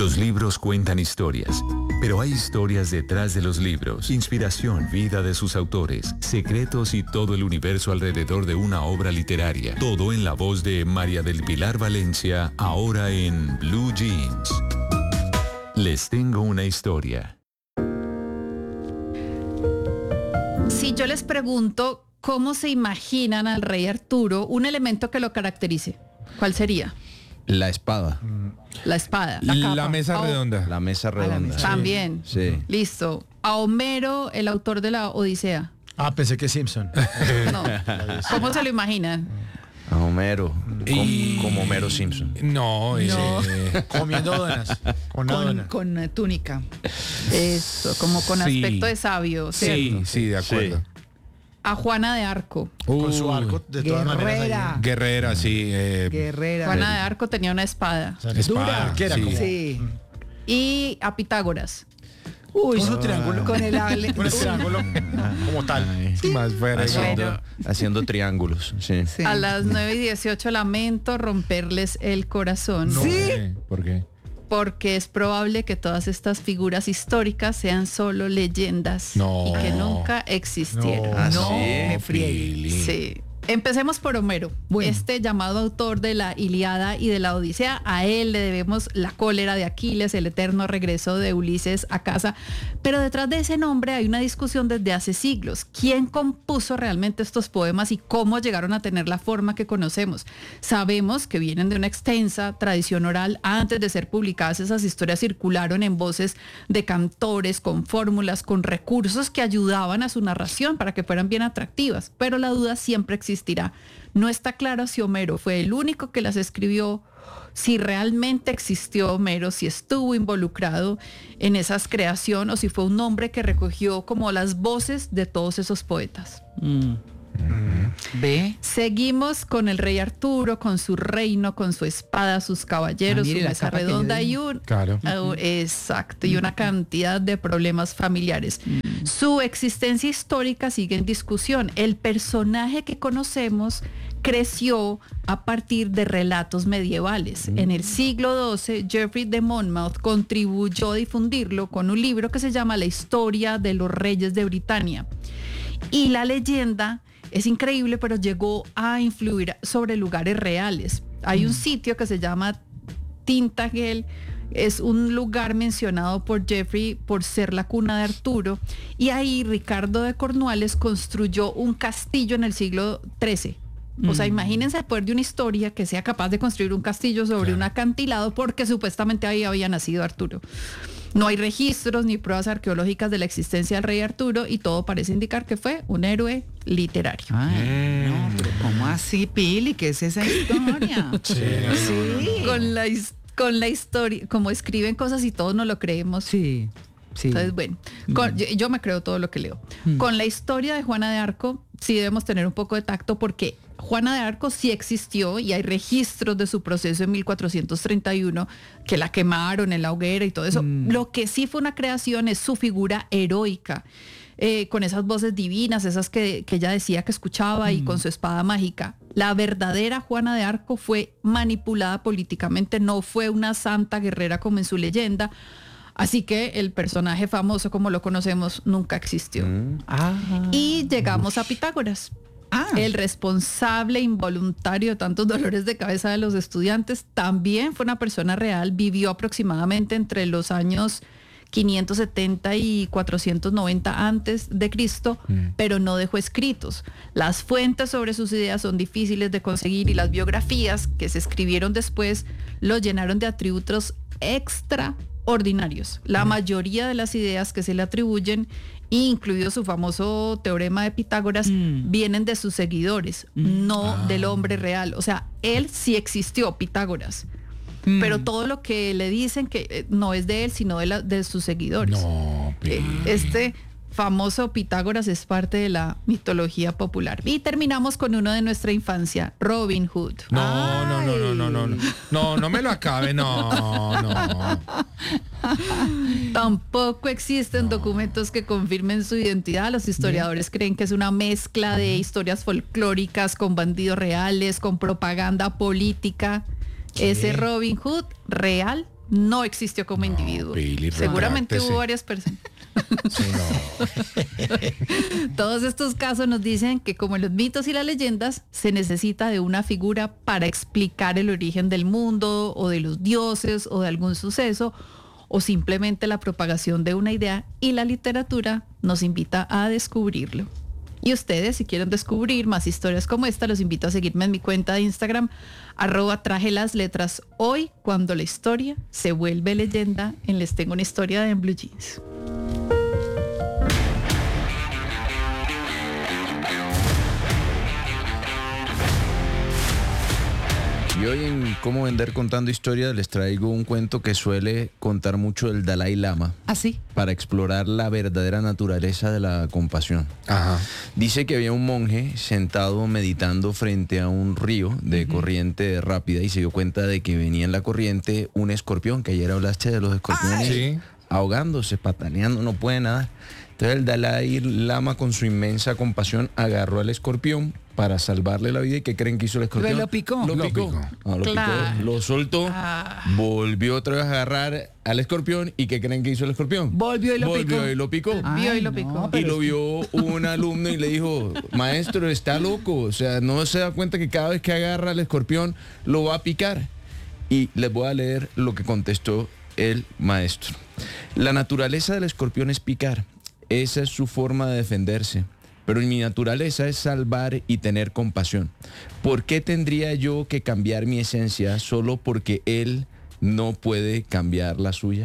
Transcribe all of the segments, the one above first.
Los libros cuentan historias, pero hay historias detrás de los libros. Inspiración, vida de sus autores, secretos y todo el universo alrededor de una obra literaria. Todo en la voz de María del Pilar Valencia, ahora en Blue Jeans. Les tengo una historia. Si yo les pregunto cómo se imaginan al rey Arturo, un elemento que lo caracterice, ¿cuál sería? La espada. La espada. La mesa redonda. La mesa redonda. También. Sí. Listo. A Homero, el autor de la Odisea. Pensé que Simpson. No. ¿Cómo se lo imaginan? A Homero. Como Homero Simpson. No. Comiendo donas. Con túnica. Eso, como con Sí. aspecto de sabio, ¿cierto? Sí, de acuerdo. Sí. A Juana de Arco. Con su arco, de todas maneras. Guerrera. Guerrera, sí. Guerrera. Juana de Arco tenía una espada. Espada, arquera, sí. como- Sí. Y a Pitágoras. Uy, Con su triángulo. Con el hable. Con el triángulo como tal. Más fuera. Haciendo triángulos. Sí. Sí. A las 9:18 lamento romperles el corazón. ¿Por qué? Porque es probable que todas estas figuras históricas sean solo leyendas No. y que nunca existieron. No, sí. me friegue. Pili. Sí. Empecemos por Homero, este llamado autor de la Ilíada y de la Odisea. A él le debemos la cólera de Aquiles, el eterno regreso de Ulises a casa. Pero detrás de ese nombre hay una discusión desde hace siglos. ¿Quién compuso realmente estos poemas y cómo llegaron a tener la forma que conocemos? Sabemos que vienen de una extensa tradición oral. Antes de ser publicadas, esas historias circularon en voces de cantores, con fórmulas, con recursos que ayudaban a su narración para que fueran bien atractivas. Pero la duda siempre existirá. No está claro si Homero fue el único que las escribió, si realmente existió Homero, si estuvo involucrado en esas creaciones o si fue un hombre que recogió como las voces de todos esos poetas. ¿Ve? Seguimos con el rey Arturo, con su reino, con su espada, sus caballeros, mire su la mesa capa que redonda le di. y Claro. exacto, y una cantidad de problemas familiares. Su existencia histórica sigue en discusión. El personaje que conocemos creció a partir de relatos medievales. En el siglo XII, Geoffrey de Monmouth contribuyó a difundirlo con un libro que se llama La historia de los reyes de Britania. Y la leyenda es increíble, pero llegó a influir sobre lugares reales. Hay un sitio que se llama Tintagel, es un lugar mencionado por Geoffrey por ser la cuna de Arturo, y ahí Ricardo de Cornualles construyó un castillo en el siglo XIII. O sea, imagínense el poder de una historia que sea capaz de construir un castillo sobre un acantilado porque supuestamente ahí había nacido Arturo. No hay registros ni pruebas arqueológicas de la existencia del rey Arturo y todo parece indicar que fue un héroe literario. Ay, no, pero ¿cómo así, Pili? ¿Qué es esa historia? Sí. Con la historia, como escriben cosas y todos no lo creemos. Sí. Sí. Entonces, bueno, yo me creo todo lo que leo. Con la historia de Juana de Arco sí debemos tener un poco de tacto porque Juana de Arco sí existió y hay registros de su proceso en 1431 que la quemaron en la hoguera y todo eso. Lo que sí fue una creación es su figura heroica. Con esas voces divinas, esas que ella decía que escuchaba y con su espada mágica. La verdadera Juana de Arco fue manipulada políticamente, no fue una santa guerrera como en su leyenda. Así que el personaje famoso como lo conocemos nunca existió. Y llegamos a Pitágoras. El responsable involuntario de tantos dolores de cabeza de los estudiantes también fue una persona real, vivió aproximadamente entre los años 570 y 490 antes de Cristo, pero no dejó escritos. Las fuentes sobre sus ideas son difíciles de conseguir y las biografías que se escribieron después lo llenaron de atributos extraordinarios. La mayoría de las ideas que se le atribuyen, incluido su famoso teorema de Pitágoras, vienen de sus seguidores, no del hombre real. O sea, él sí existió, Pitágoras. Pero todo lo que le dicen que no es de él, sino de sus seguidores. No, Este famoso Pitágoras es parte de la mitología popular. Y terminamos con uno de nuestra infancia, Robin Hood. No me lo acabe, no. Tampoco existen documentos que confirmen su identidad. Los historiadores creen que es una mezcla de historias folclóricas con bandidos reales, con propaganda política. Ese Robin Hood real no existió como individuo. Pili, Seguramente retráctese. hubo varias personas. Sí, no. Todos estos casos nos dicen que como en los mitos y las leyendas, se necesita de una figura para explicar el origen del mundo o de los dioses o de algún suceso o simplemente la propagación de una idea, y la literatura nos invita a descubrirlo. Y ustedes, si quieren descubrir más historias como esta, los invito a seguirme en mi cuenta de Instagram, @trajelasletrashoy, cuando la historia se vuelve leyenda en Les Tengo una Historia de En Blue Jeans. Y hoy en Cómo Vender Contando Historias les traigo un cuento que suele contar mucho el Dalai Lama Así. para explorar la verdadera naturaleza de la compasión. Ajá. Dice que había un monje sentado meditando frente a un río de corriente rápida y se dio cuenta de que venía en la corriente un escorpión, que ayer hablaste de los escorpiones, Sí. ahogándose, pataleando, no puede nadar. Entonces el Dalai Lama, con su inmensa compasión, agarró al escorpión para salvarle la vida. ¿Y qué creen que hizo el escorpión? Lo picó. Lo Lo picó. picó. No, lo Claro. picó, lo soltó, Ah. volvió otra vez a agarrar al escorpión. ¿Y qué creen que hizo el escorpión? Volvió y lo picó. Volvió y lo picó. Vio y lo picó. Y lo vio un alumno y le dijo, maestro, está loco, o sea, no se da cuenta que cada vez que agarra al escorpión lo va a picar. Y les voy a leer lo que contestó el maestro. La naturaleza del escorpión es picar, esa es su forma de defenderse, pero mi naturaleza es salvar y tener compasión. ¿Por qué tendría yo que cambiar mi esencia solo porque él no puede cambiar la suya?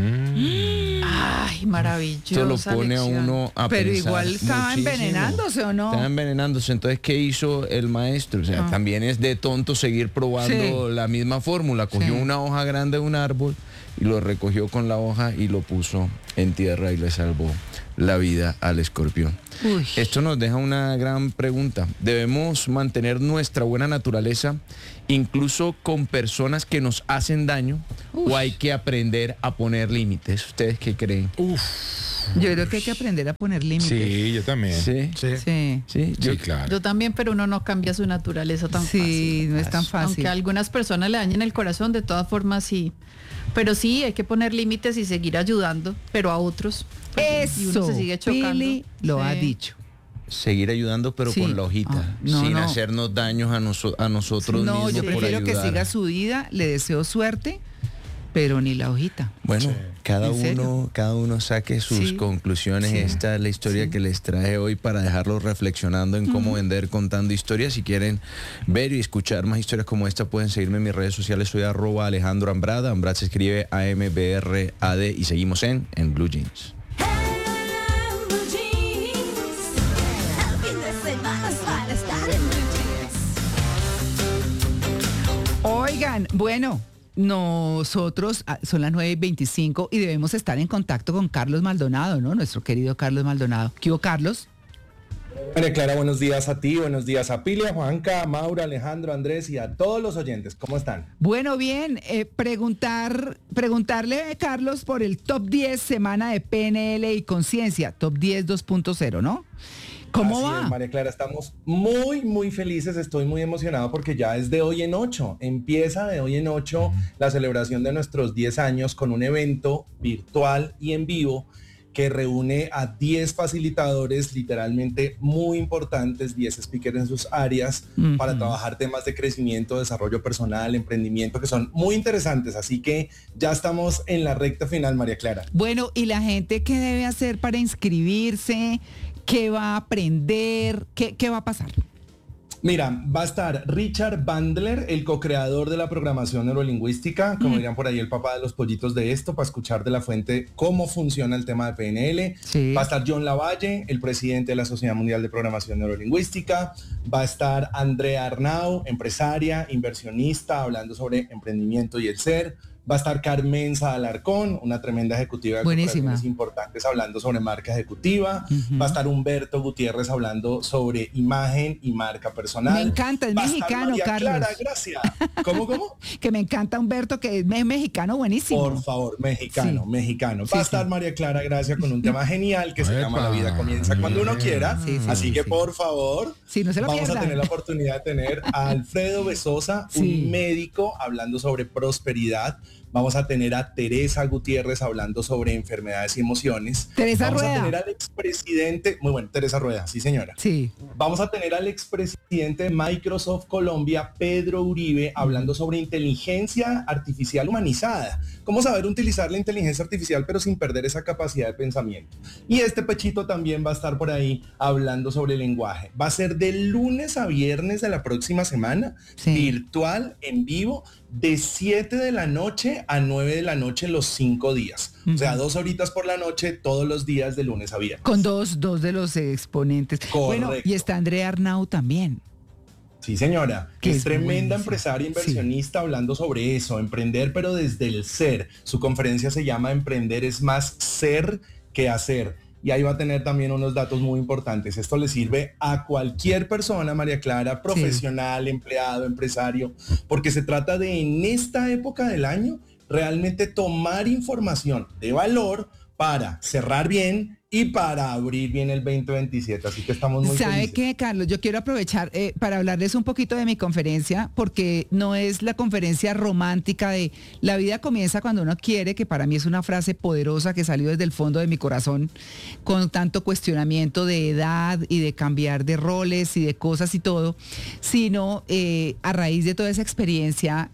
Ay, maravilloso. Esto lo pone a uno a Pero pensar igual estaba muchísimo. envenenándose, ¿o no? Estaba envenenándose. Entonces, ¿qué hizo el maestro? O sea, también es de tonto seguir probando Sí. la misma fórmula. Cogió Sí. una hoja grande de un árbol y lo recogió con la hoja y lo puso en tierra y le salvó la vida al escorpión. Uy. Esto nos deja una gran pregunta. ¿Debemos mantener nuestra buena naturaleza incluso con personas que nos hacen daño? ¿O hay que aprender a poner límites? ¿Ustedes qué creen? Yo creo que hay que aprender a poner límites. Sí, yo también. Sí, Sí. Sí. sí. Sí, claro. Yo también, pero uno no cambia su naturaleza tan fácil. Sí, no es tan fácil. Aunque a algunas personas le dañen el corazón, de todas formas sí. Pero sí, hay que poner límites y seguir ayudando, pero a otros. Eso, Y uno se sigue chocando. Pili lo Sí. ha dicho. Seguir ayudando, pero Sí. con la hojita, Ah, no, sin no. hacernos daños a nosotros No, mismos yo por prefiero que ayudar. siga su vida, le deseo suerte, pero ni la hojita. Bueno, cada ¿En serio? uno saque sus Sí. conclusiones. Sí. Esta es la historia que les traje hoy para dejarlos reflexionando en cómo vender contando historias. Si quieren ver y escuchar más historias como esta, pueden seguirme en mis redes sociales. Soy @Alejandro Ambrada. Ambrad se escribe AMBRAD y seguimos en Blue Jeans. Oigan, bueno, nosotros son las 9:25 y debemos estar en contacto con Carlos Maldonado, ¿no? Nuestro querido Carlos Maldonado. ¿Qué hubo, Carlos? María Clara, buenos días a ti, buenos días a Pilia, Juanca, a Maura, Alejandro, Andrés y a todos los oyentes. ¿Cómo están? Bueno, bien, preguntarle, Carlos, por el top 10 semana de PNL y conciencia, top 10 2.0, ¿no? ¿Cómo Así va? es, María Clara, estamos muy felices, estoy muy emocionado porque ya es de hoy en 8, empieza de hoy en 8 la celebración de nuestros 10 años con un evento virtual y en vivo que reúne a 10 facilitadores literalmente muy importantes, 10 speakers en sus áreas para trabajar temas de crecimiento, desarrollo personal, emprendimiento que son muy interesantes, así que ya estamos en la recta final, María Clara. Bueno, ¿y la gente qué debe hacer para inscribirse? ¿Qué va a aprender? ¿Qué va a pasar? Mira, va a estar Richard Bandler, el co-creador de la programación neurolingüística, como dirían por ahí el papá de los pollitos de esto, para escuchar de la fuente cómo funciona el tema de PNL. Sí. Va a estar John Lavalle, el presidente de la Sociedad Mundial de Programación Neurolingüística. Va a estar Andrea Arnau, empresaria, inversionista, hablando sobre emprendimiento y el ser. Va a estar Carmenza Alarcón, una tremenda ejecutiva de Buenísima. corporaciones importantes, hablando sobre marca ejecutiva. Va a estar Humberto Gutiérrez hablando sobre imagen y marca personal. Me encanta, es Va a estar mexicano, María Carlos. Clara, gracias. ¿Cómo? Que me encanta Humberto, que es mexicano, buenísimo. Por favor, mexicano, Sí. mexicano. Va Sí, a estar sí. María Clara Gracia con un tema genial que se Epa. llama La vida comienza cuando uno quiera. Sí, sí, Así sí, que sí. por favor, Sí, no se lo vamos pierdan. a tener la oportunidad de tener a Alfredo Besosa, Sí. un médico hablando sobre prosperidad. Vamos a tener a Teresa Gutiérrez hablando sobre enfermedades y emociones. Teresa Vamos Rueda. a tener al expresidente, muy bueno, Teresa Rueda, sí señora. Sí. Vamos a tener al expresidente de Microsoft Colombia, Pedro Uribe, hablando sobre inteligencia artificial humanizada. Cómo saber utilizar la inteligencia artificial pero sin perder esa capacidad de pensamiento. Y este Pechito también va a estar por ahí hablando sobre el lenguaje. Va a ser de lunes a viernes de la próxima semana, Sí. virtual, en vivo, de 7 de la noche a 9 de la noche los 5 días. O sea, 2 horitas por la noche todos los días de lunes a viernes. Con dos de los exponentes. Correcto. Bueno, y está Andrea Arnau también. Sí, señora, que Que es es tremenda buenísimo. empresaria inversionista hablando sobre eso, emprender pero desde el ser. Su conferencia se llama Emprender es más ser que hacer. Y ahí va a tener también unos datos muy importantes. Esto le sirve a cualquier persona, María Clara, profesional, empleado, empresario, porque se trata de en esta época del año realmente tomar información de valor para cerrar bien y para abrir bien el 2027. Así que estamos muy ¿Sabe felices. qué, Carlos? Yo quiero aprovechar para hablarles un poquito de mi conferencia, porque no es la conferencia romántica de la vida comienza cuando uno quiere, que para mí es una frase poderosa que salió desde el fondo de mi corazón, con tanto cuestionamiento de edad y de cambiar de roles y de cosas y todo, sino a raíz de toda esa experiencia,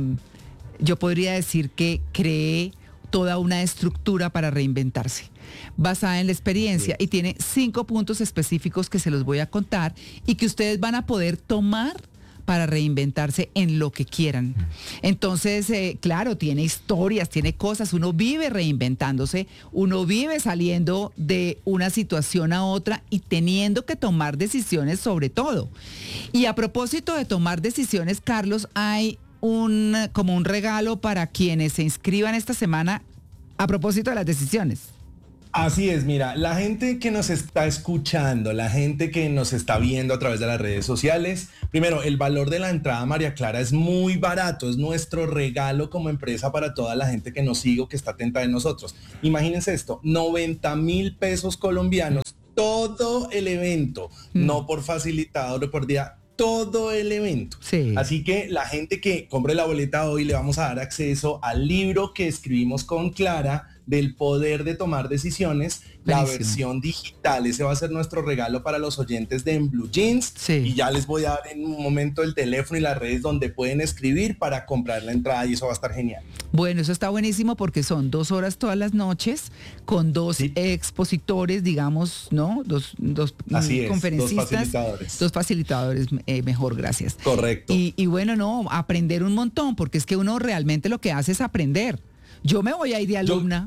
yo podría decir que creé toda una estructura para reinventarse, basada en la experiencia, y tiene 5 puntos específicos que se los voy a contar y que ustedes van a poder tomar para reinventarse en lo que quieran. Entonces, claro, tiene historias, tiene cosas, uno vive reinventándose, uno vive saliendo de una situación a otra y teniendo que tomar decisiones sobre todo. Y a propósito de tomar decisiones, Carlos, hay como un regalo para quienes se inscriban esta semana a propósito de las decisiones. Así es, mira, la gente que nos está escuchando, la gente que nos está viendo a través de las redes sociales, primero, el valor de la entrada, María Clara, es muy barato, es nuestro regalo como empresa para toda la gente que nos sigue o que está atenta de nosotros. Imagínense esto, 90,000 pesos colombianos, todo el evento, no por facilitador o por día, todo el evento. Sí. Así que la gente que compre la boleta hoy le vamos a dar acceso al libro que escribimos con Clara del poder de tomar decisiones, la Buenísimo. versión digital. Ese va a ser nuestro regalo para los oyentes de En Blue Jeans. Sí. Y ya les voy a dar en un momento el teléfono y las redes donde pueden escribir para comprar la entrada y eso va a estar genial. Bueno, eso está buenísimo porque son 2 horas todas las noches con 2 Sí. expositores, digamos, ¿no? Dos Así es, conferencistas. 2 facilitadores. 2 facilitadores, mejor, gracias. Correcto. Y bueno, no, aprender un montón, porque es que uno realmente lo que hace es aprender. Yo me voy a ir de alumna.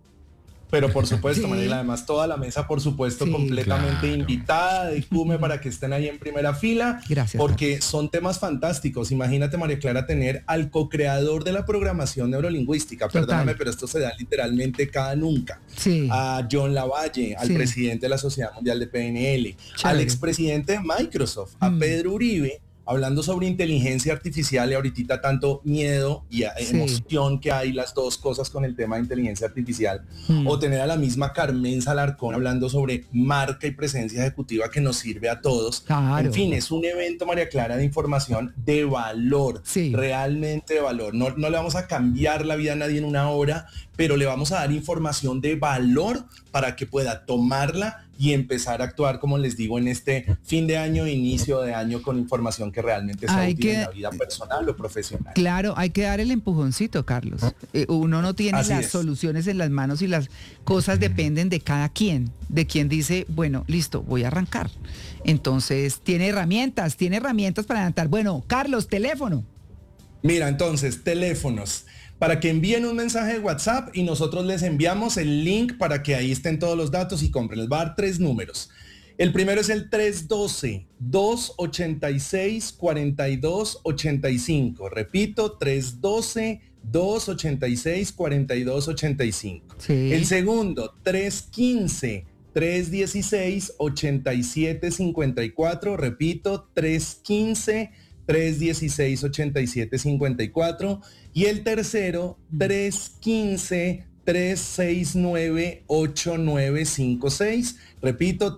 Pero por supuesto, Sí. Mariela, además toda la mesa, por supuesto, Sí, completamente claro. invitada de CUME para que estén ahí en primera fila. Gracias, Porque son temas fantásticos. Imagínate, María Clara, tener al co-creador de la programación neurolingüística. Total. Perdóname, pero esto se da literalmente cada nunca. Sí. A John Lavalle, al Sí. presidente de la Sociedad Mundial de PNL, al Chévere. expresidente de Microsoft, a Pedro Uribe, hablando sobre inteligencia artificial y ahorita tanto miedo y emoción que hay, las dos cosas con el tema de inteligencia artificial. O tener a la misma Carmen Salarcón hablando sobre marca y presencia ejecutiva que nos sirve a todos. Claro. En fin, es un evento, María Clara, de información de valor, Sí. realmente de valor. No le vamos a cambiar la vida a nadie en una hora, pero le vamos a dar información de valor para que pueda tomarla y empezar a actuar, como les digo, en este fin de año, inicio de año, con información que realmente sea Hay útil en que- la vida personal o profesional. Claro, hay que dar el empujoncito, Carlos. Uno no tiene Así las es. soluciones en las manos y las cosas dependen de cada quien, de quien dice, bueno, listo, voy a arrancar. Entonces, tiene herramientas para adelantar. Bueno, Carlos, teléfono. Mira, entonces, teléfonos. Para que envíen un mensaje de WhatsApp y nosotros les enviamos el link para que ahí estén todos los datos y compren. Les va a dar 3 números. El primero es el 312-286-4285. Repito, 312-286-4285. Sí. El segundo, 315-316-8754. Repito, 315-316-8754. Y el tercero, 315-369-8956. Repito,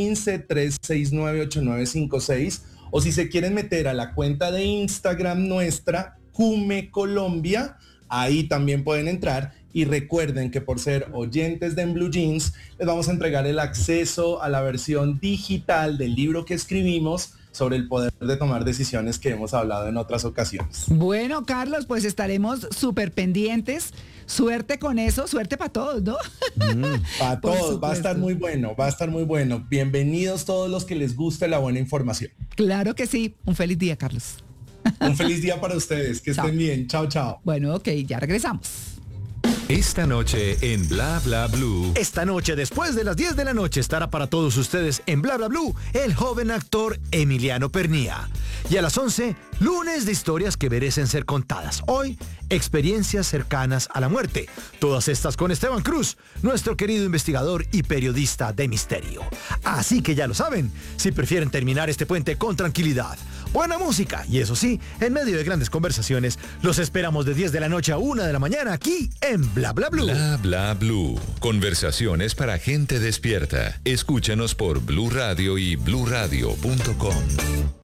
315-369-8956. O si se quieren meter a la cuenta de Instagram nuestra, CUME Colombia, Ahí también pueden entrar y recuerden que por ser oyentes de En Blue Jeans les vamos a entregar el acceso a la versión digital del libro que escribimos sobre el poder de tomar decisiones que hemos hablado en otras ocasiones. Bueno, Carlos, pues estaremos súper pendientes. Suerte con eso, suerte para todos, ¿no? Para todos, va a estar muy bueno, va a estar muy bueno. Bienvenidos todos los que les guste la buena información. Claro que sí. Un feliz día, Carlos. Un feliz día para ustedes, que estén bien. Chao, chao. Bueno, ok, ya regresamos. Esta noche en Bla Bla Blue. Esta noche, después de las 10 de la noche, estará para todos ustedes en Bla Bla Blue el joven actor Emiliano Pernía. Y a las 11, lunes de historias que merecen ser contadas. Hoy, experiencias cercanas a la muerte. Todas estas con Esteban Cruz, nuestro querido investigador y periodista de misterio. Así que ya lo saben, si prefieren terminar este puente con tranquilidad, buena música y eso sí, en medio de grandes conversaciones, los esperamos de 10 de la noche a 1 de la mañana aquí en Bla Bla Blue. Bla Bla Blue. Conversaciones para gente despierta. Escúchanos por Blue Radio y bluradio.com.